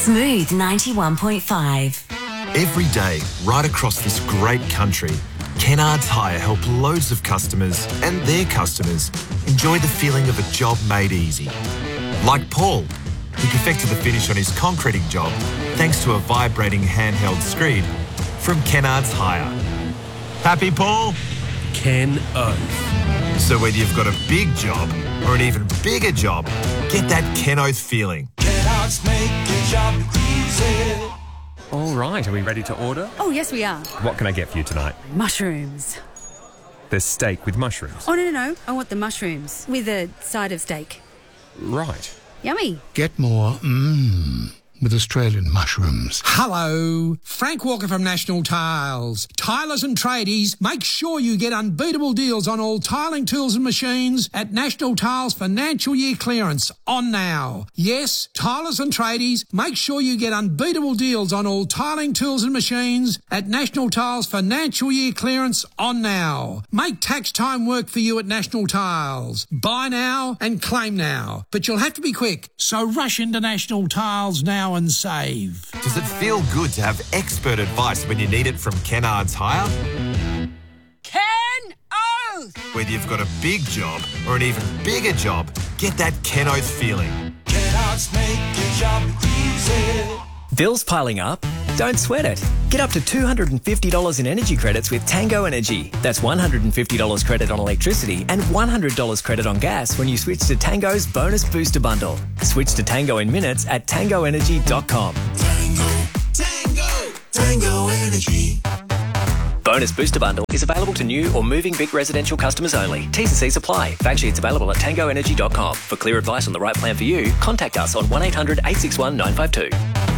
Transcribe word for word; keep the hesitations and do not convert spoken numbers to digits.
Smooth ninety-one point five. Every day, right across this great country, Kennards Hire help loads of customers and their customers enjoy the feeling of a job made easy. Like Paul, who perfected the finish on his concreting job thanks to a vibrating handheld screed from Kennards Hire. Happy, Paul? Ken Oath. So whether you've got a big job or an even bigger job, get that Ken Oath feeling. Kennards make your job easy. All right, are we ready to order? Oh, yes, we are. What can I get for you tonight? Mushrooms. There's steak with mushrooms. Oh, no, no, no. I want the mushrooms with a side of steak. Right. Yummy. Get more mmm with Australian mushrooms. Hello, Frank Walker from National Tiles. Tilers and tradies, make sure you get unbeatable deals on all tiling tools and machines at National Tiles Financial Year Clearance on now. Yes, tilers and tradies, make sure you get unbeatable deals on all tiling tools and machines at National Tiles Financial Year Clearance on now. Make tax time work for you at National Tiles. Buy now and claim now. But you'll have to be quick, so rush into National Tiles now and save. Does it feel good to have expert advice when you need it from Kennards Hire? Ken Oath! Whether you've got a big job or an even bigger job, get that Ken Oath feeling. Kennards make your job easy. Bills piling up? Don't sweat it. Get up to two hundred fifty dollars in energy credits with Tango Energy. That's one hundred fifty dollars credit on electricity and one hundred dollars credit on gas when you switch to Tango's Bonus Booster Bundle. Switch to Tango in minutes at tango energy dot com. Tango, Tango, Tango Energy. Bonus Booster Bundle is available to new or moving Vic residential customers only. T's and C's apply. Fact sheets available at tango energy dot com. For clear advice on the right plan for you, contact us on one eight hundred eight six one nine five two.